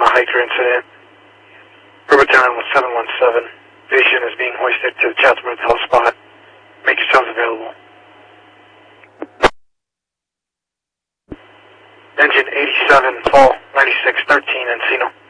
a hiker incident. Rivertown 1717. Station is being hoisted to the Chatsworth Hotel spot. Make yourselves available. Engine 87, fall 9613, Encino.